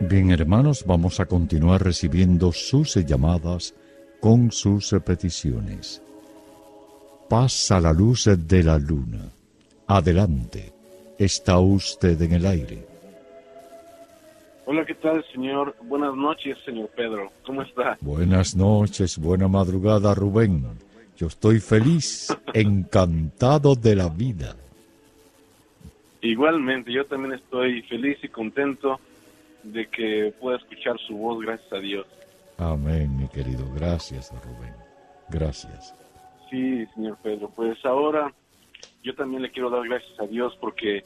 Bien, hermanos, vamos a continuar recibiendo sus llamadas con sus peticiones. Pasa la luz de la luna. Adelante, está usted en el aire. Hola, ¿qué tal, señor? Buenas noches, señor Pedro. ¿Cómo está? Buenas noches, buena madrugada, Rubén. Yo estoy feliz, encantado de la vida. Igualmente, yo también estoy feliz y contento de que pueda escuchar su voz, gracias a Dios. Amén, mi querido. Gracias, Rubén. Gracias. Sí, señor Pedro. Pues ahora yo también le quiero dar gracias a Dios porque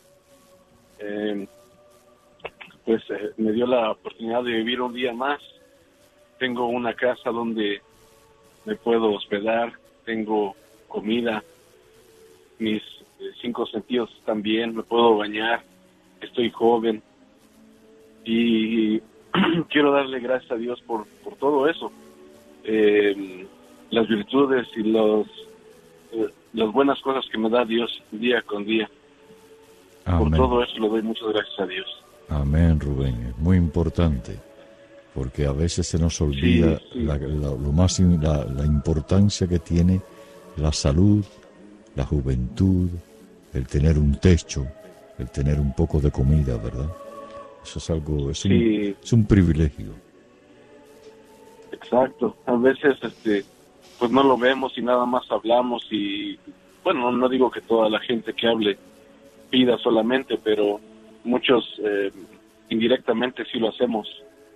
me dio la oportunidad de vivir un día más. Tengo una casa donde me puedo hospedar, tengo comida, mis 5 sentidos están bien, me puedo bañar, estoy joven y quiero darle gracias a Dios por todo eso. Las virtudes y las buenas cosas que me da Dios día con día. Amén. Por todo eso le doy muchas gracias a Dios. Amén, Rubén. Es muy importante, porque a veces se nos olvida Sí. la importancia que tiene la salud, la juventud, el tener un techo, el tener un poco de comida, ¿verdad? Eso es algo, es un privilegio. Exacto. A veces, pues no lo vemos y nada más hablamos y, bueno, no digo que toda la gente que hable pida solamente, pero muchos indirectamente sí lo hacemos.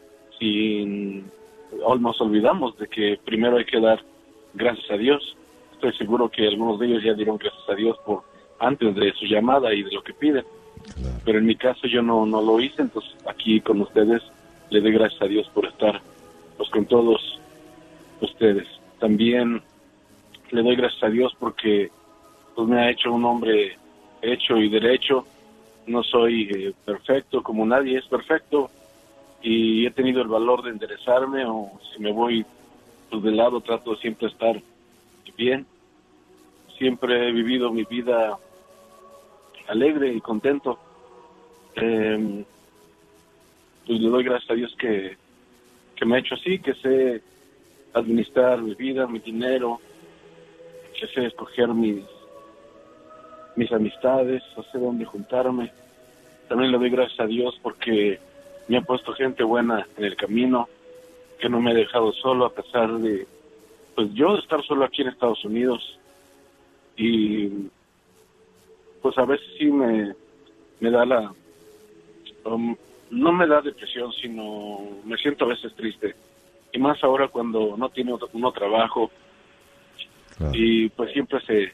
Nos olvidamos de que primero hay que dar gracias a Dios. Estoy seguro que algunos de ellos ya dieron gracias a Dios por antes de su llamada y de lo que piden. Claro. Pero en mi caso yo no lo hice, entonces aquí con ustedes le doy gracias a Dios por estar pues con todos ustedes. También le doy gracias a Dios porque pues me ha hecho un hombre hecho y derecho. No soy perfecto, como nadie es perfecto, y he tenido el valor de enderezarme, o si me voy pues de lado trato de siempre estar bien. Siempre he vivido mi vida alegre y contento. Pues le doy gracias a Dios que me ha hecho así, que sé administrar mi vida, mi dinero, que sé escoger mis amistades, sé dónde juntarme. También le doy gracias a Dios porque me ha puesto gente buena en el camino, que no me ha dejado solo a pesar de, pues yo estar solo aquí en Estados Unidos. Y pues a veces sí me da no me da depresión, sino me siento a veces triste. Y más ahora cuando no tiene uno trabajo. Claro. Y pues siempre se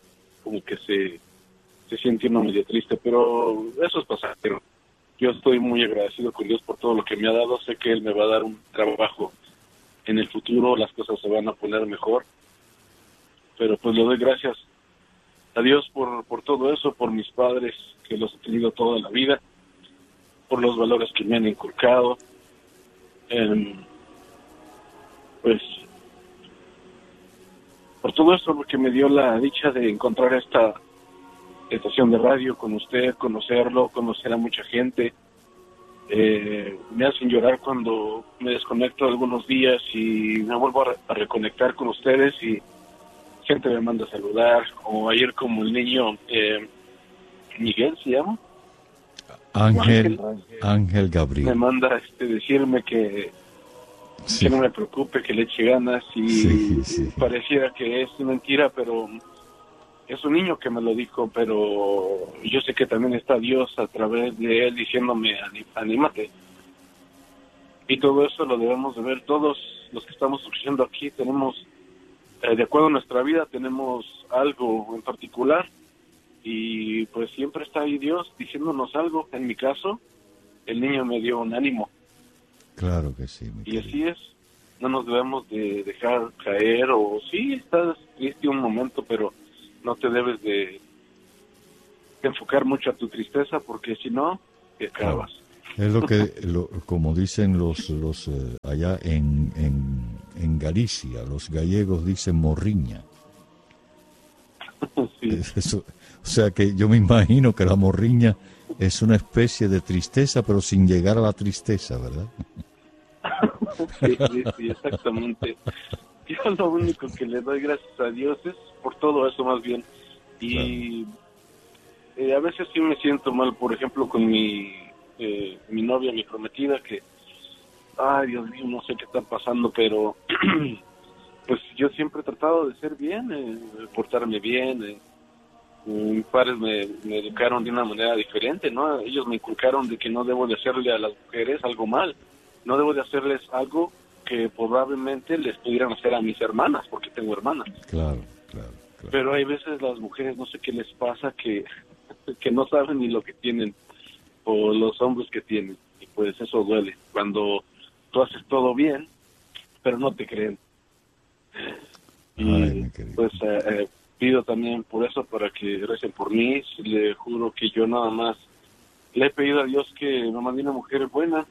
siente uno medio triste, pero eso es pasajero. Yo estoy muy agradecido con Dios por todo lo que me ha dado. Sé que Él me va a dar un trabajo en el futuro, las cosas se van a poner mejor. Pero pues le doy gracias a Dios por todo eso, por mis padres, que los he tenido toda la vida, por los valores que me han inculcado. Pues por todo eso, porque me dio la dicha de encontrar esta estación de radio con usted, conocerlo, conocer a mucha gente. Me hacen llorar cuando me desconecto algunos días y me vuelvo a reconectar con ustedes y gente me manda a saludar, o ayer como el niño Miguel se llama Ángel Gabriel me manda decirme que no me preocupe, que le eche ganas, y pareciera que es mentira, pero es un niño que me lo dijo, pero yo sé que también está Dios a través de él diciéndome anímate. Y todo eso lo debemos de ver todos los que estamos surgiendo aquí. Tenemos, de acuerdo a nuestra vida, tenemos algo en particular, y pues siempre está ahí Dios diciéndonos algo. En mi caso, el niño me dio un ánimo. Claro que sí. Y así es, no nos debemos de dejar caer, o sí, estás triste un momento, pero no te debes de enfocar mucho a tu tristeza, porque si no, te acabas. Es lo que, como dicen los allá en Galicia, los gallegos dicen morriña. Sí. Eso, o sea que yo me imagino que la morriña es una especie de tristeza, pero sin llegar a la tristeza, ¿verdad? Sí, exactamente. Yo lo único que le doy gracias a Dios es por todo eso más bien. Y a veces sí me siento mal, por ejemplo, con mi novia, mi prometida, que, ay Dios mío, no sé qué está pasando, pero pues yo siempre he tratado de ser bien, portarme bien. Mis padres me educaron de una manera diferente, ¿no? Ellos me inculcaron de que no debo de hacerle a las mujeres algo mal, no debo de hacerles algo que probablemente les pudieran hacer a mis hermanas, porque tengo hermanas. Claro. Pero hay veces las mujeres, no sé qué les pasa, que no saben ni lo que tienen, o los hombres que tienen, y pues eso duele, cuando tú haces todo bien, pero no te creen. Y pues pido también por eso, para que recen por mí. Le juro que yo nada más le he pedido a Dios que me mande una mujer buena.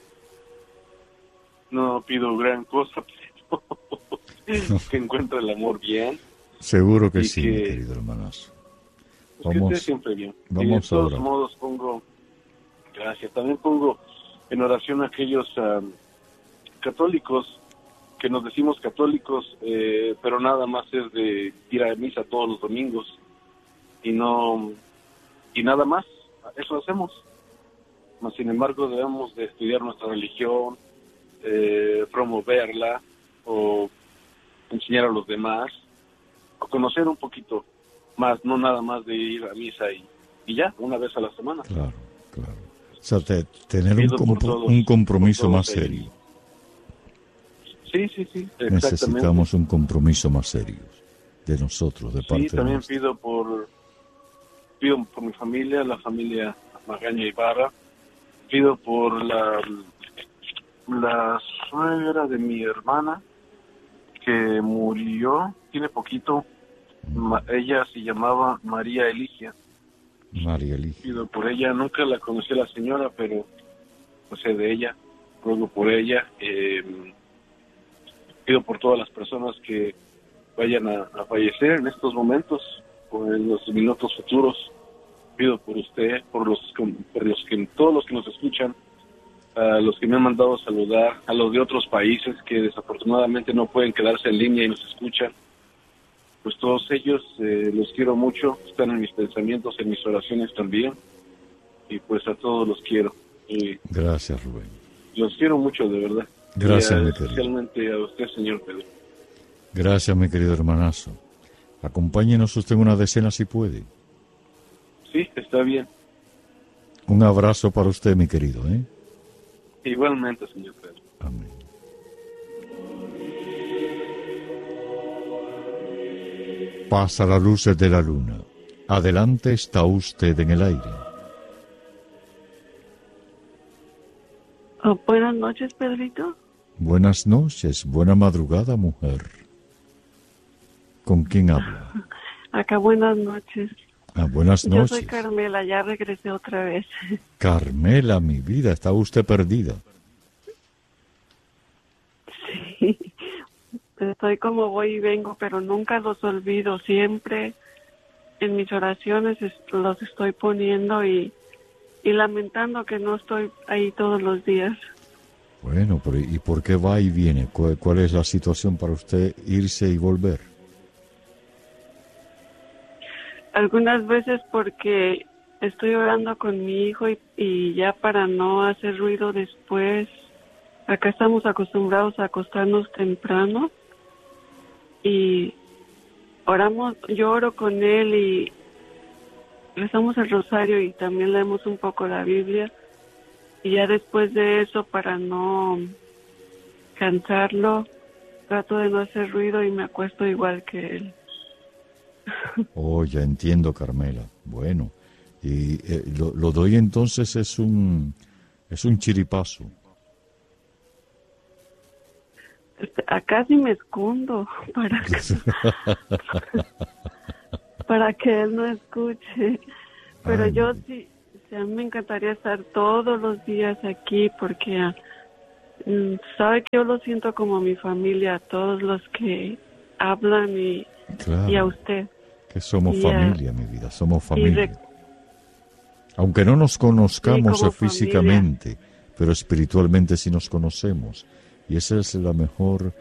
No pido gran cosa, pero que encuentre el amor bien. Seguro que sí, mi querido hermanazo. Pues que esté siempre bien. Vamos y de todos ahora. modos también pongo en oración a aquellos católicos, que nos decimos católicos, pero nada más es de ir a misa todos los domingos y nada más, eso hacemos. Mas, sin embargo, debemos de estudiar nuestra religión, promoverla, o enseñar a los demás, o conocer un poquito más, no nada más de ir a misa y ya, una vez a la semana. Claro. O sea, tener un compromiso más serio. Sí, exactamente. Necesitamos un compromiso más serio de nosotros, de parte de también nuestra. pido por mi familia, la familia Magaña Ibarra. Pido por la suegra de mi hermana, que murió, tiene poquito. Ella se llamaba María Eligia. Pido por ella, nunca la conocí a la señora, pero no sé de ella, ruego por ella. Pido por todas las personas que vayan a fallecer en estos momentos o en los minutos futuros. Pido por usted, por todos los que nos escuchan, a los que me han mandado saludar, a los de otros países que desafortunadamente no pueden quedarse en línea y nos escuchan. Pues todos ellos los quiero mucho, están en mis pensamientos, en mis oraciones también, y pues a todos los quiero. Gracias, Rubén. Los quiero mucho, de verdad. Gracias, mi querido. Especialmente a usted, señor Pedro. Gracias, mi querido hermanazo. Acompáñenos usted en una decena si puede. Sí, está bien. Un abrazo para usted, mi querido, ¿eh? Igualmente, señor Pedro. Amén. Pasa las luces de la luna. Adelante está usted en el aire. Buenas noches, Pedrito. Buenas noches, buena madrugada, mujer. ¿Con quién habla? Acá buenas noches. Buenas noches. Yo soy Carmela, ya regresé otra vez. Carmela, mi vida, está usted perdida. Sí, estoy como voy y vengo, pero nunca los olvido. Siempre en mis oraciones los estoy poniendo y lamentando que no estoy ahí todos los días. Bueno, pero ¿y por qué va y viene? ¿Cuál es la situación para usted irse y volver? Algunas veces porque estoy orando con mi hijo y ya para no hacer ruido después. Acá estamos acostumbrados a acostarnos temprano y yo oro con él y rezamos el rosario y también leemos un poco la Biblia. Y ya después de eso, para no cansarlo, trato de no hacer ruido y me acuesto igual que él. Oh, ya entiendo, Carmela. Bueno, y lo doy entonces es un chiripazo. Acá sí me escondo para que él no escuche. Pero yo sí, a mí me encantaría estar todos los días aquí porque sabe que yo lo siento como mi familia, a todos los que hablan y a usted. Que somos familia, mi vida, somos familia. Aunque no nos conozcamos como físicamente, pero espiritualmente sí nos conocemos. Y esa es la mejor,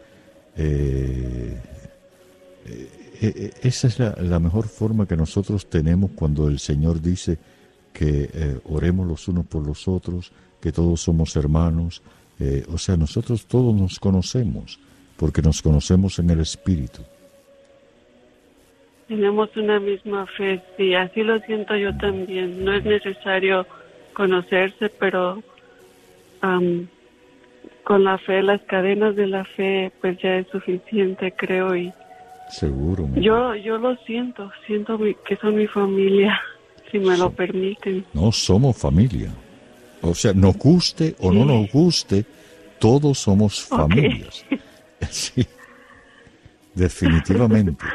esa es la mejor forma que nosotros tenemos cuando el Señor dice que oremos los unos por los otros, que todos somos hermanos. O sea, nosotros todos nos conocemos, porque nos conocemos en el Espíritu. Tenemos una misma fe, sí, así lo siento yo también. No es necesario conocerse, pero con la fe, las cadenas de la fe, pues ya es suficiente, creo. Y seguro. Yo lo siento que son mi familia, si me lo permiten. No, somos familia. O sea, nos guste o no nos guste, todos somos familias. Sí, definitivamente.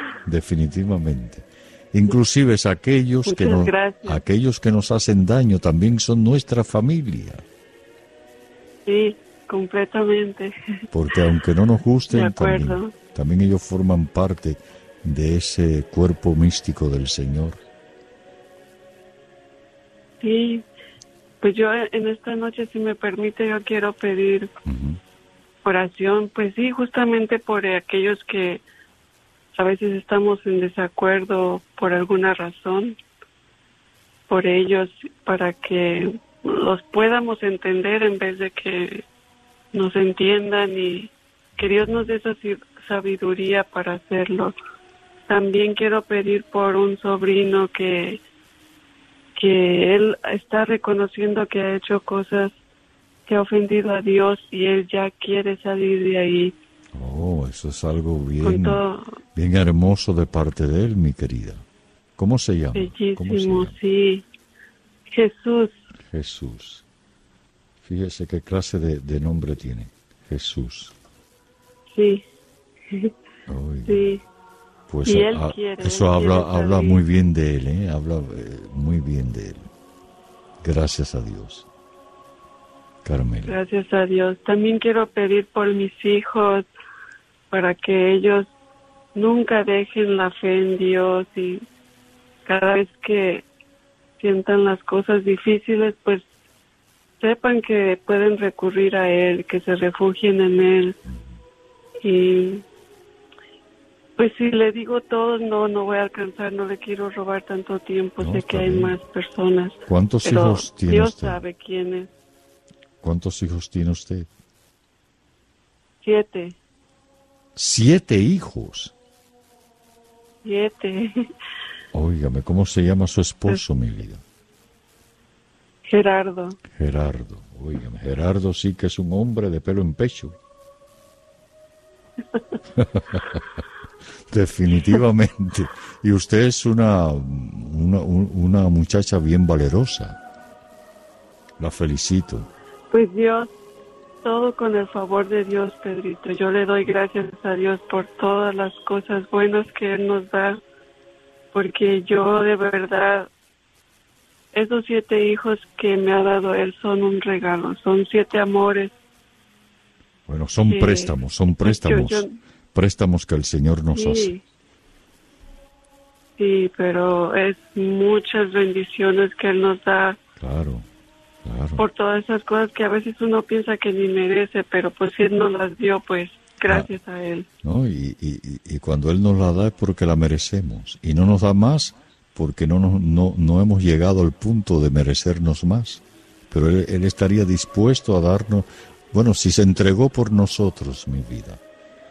Inclusive aquellos que nos hacen daño también son nuestra familia. Sí, completamente. Porque aunque no nos gusten, también ellos forman parte de ese cuerpo místico del Señor. Sí, pues yo en esta noche, si me permite, yo quiero pedir oración, pues sí, justamente por aquellos que a veces estamos en desacuerdo por alguna razón, por ellos, para que los podamos entender en vez de que nos entiendan, y que Dios nos dé esa sabiduría para hacerlo. También quiero pedir por un sobrino que él está reconociendo que ha hecho cosas que ha ofendido a Dios y él ya quiere salir de ahí. Oh, eso es algo bien hermoso de parte de él, mi querida. ¿Cómo se llama? Bellísimo, sí. Jesús. Fíjese qué clase de nombre tiene. Jesús. Sí. Oiga. Sí. Pues y él quiere, eso habla muy bien de él, ¿eh? Habla muy bien de él. Gracias a Dios. Carmela. Gracias a Dios. También quiero pedir por mis hijos, para que ellos nunca dejen la fe en Dios, y cada vez que sientan las cosas difíciles, pues sepan que pueden recurrir a Él, que se refugien en Él. Y pues si le digo todo, no voy a alcanzar, no le quiero robar tanto tiempo, sé que hay más personas. ¿Cuántos hijos tiene Dios usted? sabe quiénes. ¿Cuántos hijos tiene usted? 7. 7 hijos. 7. Óigame, ¿cómo se llama su esposo, mi vida? Gerardo. Óigame, Gerardo sí que es un hombre de pelo en pecho. Definitivamente. Y usted es una muchacha bien valerosa. La felicito. Pues Dios, todo con el favor de Dios, Pedrito. Yo le doy gracias a Dios por todas las cosas buenas que Él nos da, porque yo de verdad, esos 7 hijos que me ha dado Él son un regalo, son 7 amores. Bueno, son préstamos, préstamos que el Señor nos hace. Sí, pero es muchas bendiciones que Él nos da. Claro. Por todas esas cosas que a veces uno piensa que ni merece, pero pues si Él nos las dio, pues gracias a Él. ¿No? Y cuando Él nos la da es porque la merecemos, y no nos da más porque no hemos llegado al punto de merecernos más, pero Él estaría dispuesto a darnos, bueno, si se entregó por nosotros, mi vida,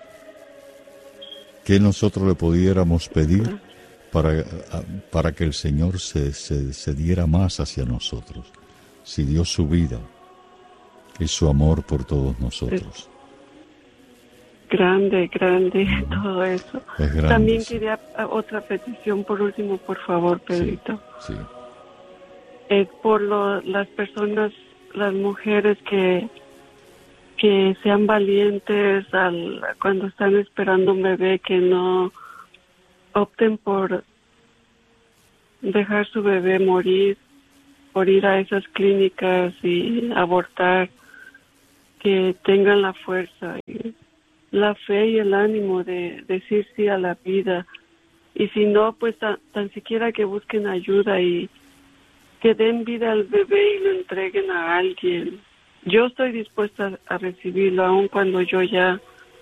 ¿qué nosotros le pudiéramos pedir para que el Señor se diera más hacia nosotros? Si dio su vida y su amor por todos nosotros. Grande, todo eso. Es grande. También quería otra petición, por último, por favor, Pedrito. Sí. Es por las personas, las mujeres que sean valientes cuando están esperando un bebé, que no opten por dejar su bebé morir, por ir a esas clínicas y abortar, que tengan la fuerza, y la fe y el ánimo de decir sí a la vida, y si no, pues tan siquiera que busquen ayuda y que den vida al bebé y lo entreguen a alguien. Yo estoy dispuesta a recibirlo, aun cuando yo ya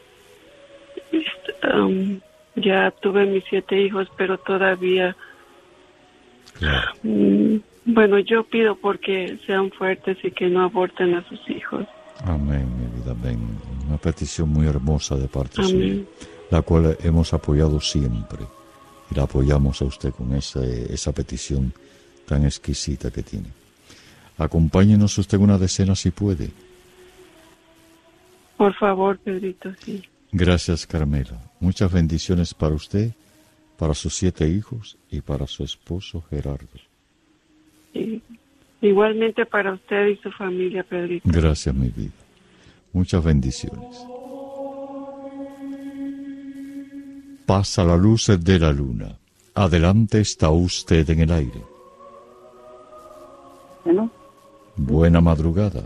tuve mis 7 hijos, pero todavía, Claro. Bueno, yo pido porque sean fuertes y que no aborten a sus hijos. Amén, mi vida, amén. Una petición muy hermosa de parte suya, Amén. la cual hemos apoyado siempre. Y la apoyamos a usted con esa petición tan exquisita que tiene. Acompáñenos usted una decena si puede. Por favor, Pedrito, sí. Gracias, Carmela. Muchas bendiciones para usted, para sus 7 hijos y para su esposo Gerardo. Sí. Igualmente para usted y su familia, Pedrito. Gracias, mi vida. Muchas bendiciones. Pasa la luz de la luna. Adelante está usted en el aire. Bueno, Buena madrugada.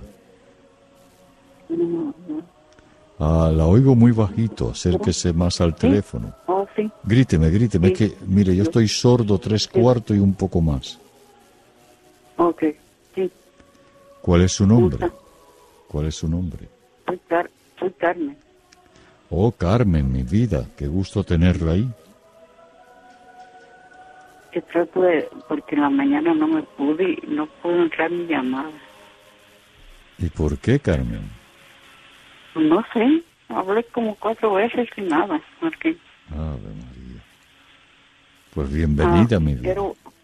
no. La oigo muy bajito. Acérquese más al teléfono. Oh, sí. Gríteme. Sí. Es que, mire, yo estoy sordo 3/4 y un poco más. Ok, sí. ¿Cuál es su nombre? Gusta. ¿Cuál es su nombre? Soy Carmen. Oh, Carmen, mi vida. Qué gusto tenerla ahí. Que trato porque en la mañana no pude entrar mi llamada. ¿Y por qué, Carmen? No sé, hablé como 4 veces y nada. Porque, Ave María. Pues bienvenida, mi vida.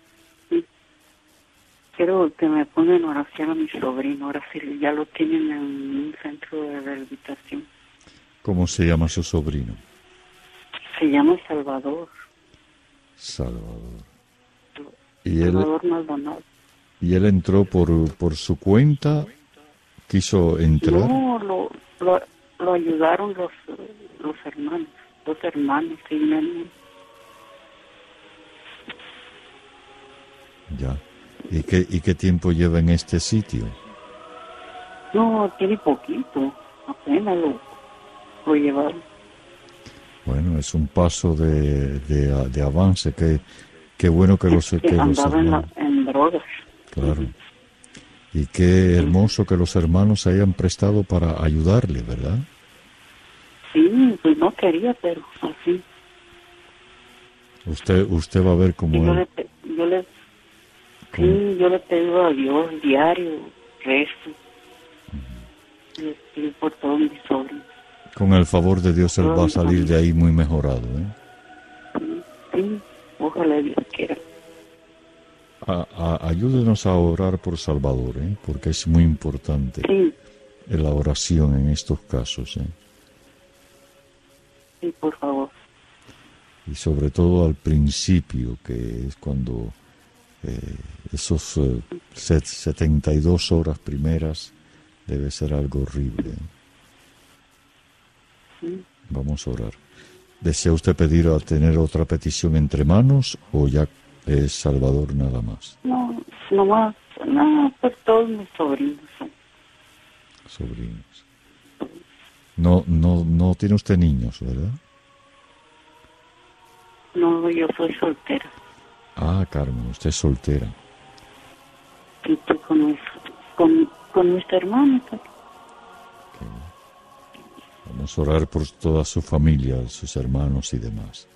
quiero que me pongan en oración a mi sobrino. Ahora sí, ya lo tienen en un centro de rehabilitación. ¿Cómo se llama su sobrino? Se llama Salvador. Salvador. ¿Y Salvador Maldonado. él entró por su cuenta? ¿Quiso entrar? No, lo ayudaron los hermanos. 2 hermanos y un hermano. Ya. ¿Y qué tiempo lleva en este sitio? No, tiene poquito. Apenas lo llevaron. Bueno, es un paso de avance. Qué bueno que los Andaba hermanos... en drogas. Claro. Y qué hermoso que los hermanos se hayan prestado para ayudarle, ¿verdad? Sí, pues no quería, pero así. Usted va a ver cómo Yo él... yo le pido a Dios diario, rezo. Le pido por todos mis sobrinos. Con el favor de Dios él va a salir de ahí muy mejorado, ¿eh? Sí, ojalá Dios quiera. Ayúdenos a orar por Salvador, ¿eh? Porque es muy importante la oración en estos casos, ¿eh? Sí, por favor. Y sobre todo al principio, que es cuando esos 72 horas primeras debe ser algo horrible, ¿eh? Vamos a orar. ¿Desea usted pedir a tener otra petición entre manos o ya es Salvador nada más? No, nomás, por todos mis sobrinos. Sobrinos. No tiene usted niños, ¿verdad? No, yo soy soltera. Ah, Carmen, usted es soltera. Y estoy con mis hermanos. Vamos a orar por toda su familia, sus hermanos y demás.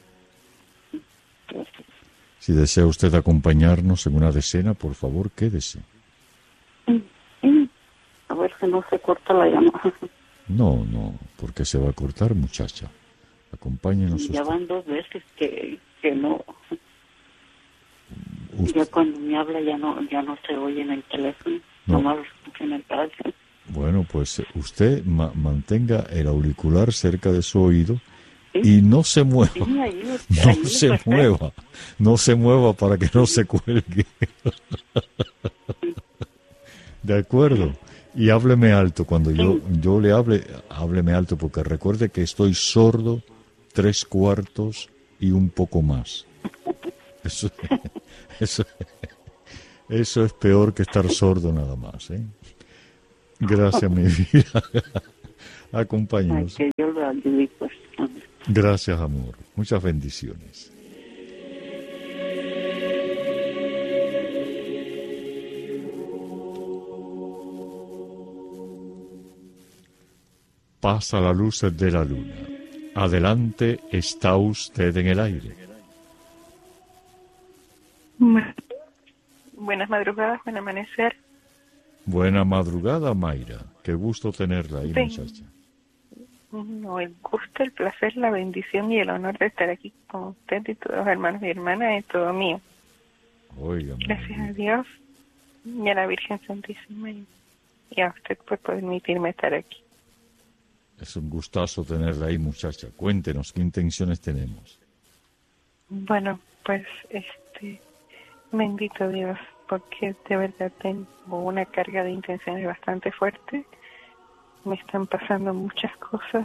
Si desea usted acompañarnos en una decena, por favor, quédese. Sí. A ver si no se corta la llamada. No, porque se va a cortar, muchacha. Acompáñenos Ya usted. van 2 veces que no. Ya cuando me habla ya no se oye en el teléfono. No. Nomás lo escucho en el radio. Bueno, pues usted mantenga el auricular cerca de su oído y no se mueva. Sí, ahí No se mueva para que no se cuelgue. ¿De acuerdo? Y hábleme alto. Cuando yo le hable, hábleme alto, porque recuerde que estoy sordo 3/4 y un poco más. Eso es peor que estar sordo nada más, ¿eh? Gracias, mi vida. Acompáñenos. Que yo lo ayude, pues. Gracias, amor. Muchas bendiciones. pasa la luz de la luna. Adelante, está usted en el aire. Buenas madrugadas, buen amanecer. Buena madrugada, Mayra. Qué gusto tenerla ahí, muchacha. No, el gusto, el placer, la bendición y el honor de estar aquí con usted y todos los hermanos y hermanas es todo mío. Óigame. Gracias a Dios y a la Virgen Santísima y a usted por permitirme estar aquí. Es un gustazo tenerla ahí, muchacha. Cuéntenos, ¿qué intenciones tenemos? Bueno, pues, bendito Dios, porque de verdad tengo una carga de intenciones bastante fuerte. Me están pasando muchas cosas,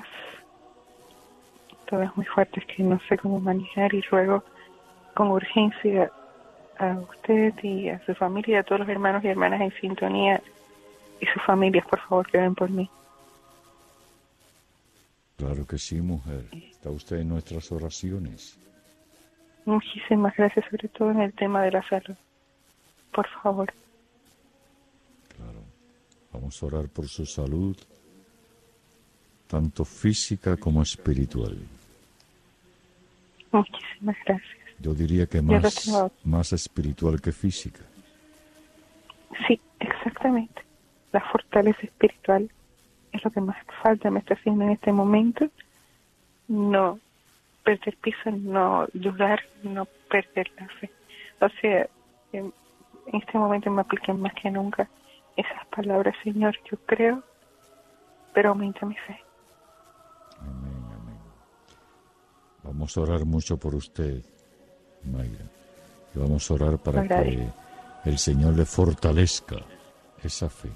todas muy fuertes que no sé cómo manejar, y ruego con urgencia a usted y a su familia, a todos los hermanos y hermanas en sintonía y sus familias, por favor, que ven por mí. Claro que sí, mujer. Está usted en nuestras oraciones. Muchísimas gracias, sobre todo en el tema de la salud. Por favor. Claro. Vamos a orar por su salud, tanto física como espiritual. Muchísimas gracias. Yo diría que más espiritual que física. Sí, exactamente. La fortaleza espiritual es lo que más falta me está haciendo en este momento. No perder piso, no dudar, no perder la fe. O sea, en este momento me aplican más que nunca esas palabras: Señor, yo creo, pero aumenta mi fe. Amén, amén. Vamos a orar mucho por usted, Mayra. Y vamos a orar para que el Señor le fortalezca esa fe.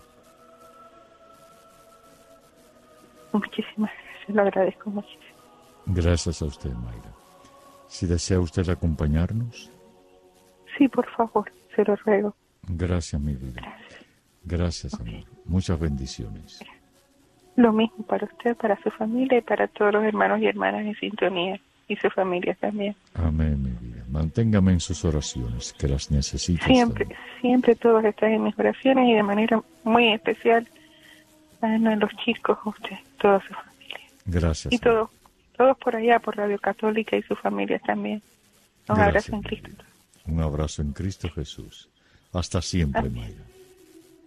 Muchísimas gracias, lo agradezco muchísimo. Gracias a usted, Mayra. Si desea usted acompañarnos. Sí, por favor, se lo ruego. Gracias, mi vida. Gracias, amor. Muchas bendiciones. Lo mismo para usted, para su familia y para todos los hermanos y hermanas en sintonía y sus familias también. Amén, mi vida. Manténgame en sus oraciones, que las necesito. Siempre todos están en mis oraciones, y de manera muy especial en los chicos, usted, toda su familia. Gracias. Y todos por allá, por Radio Católica y sus familias también. Un abrazo en Cristo. Un abrazo en Cristo Jesús. Hasta siempre, Mayra.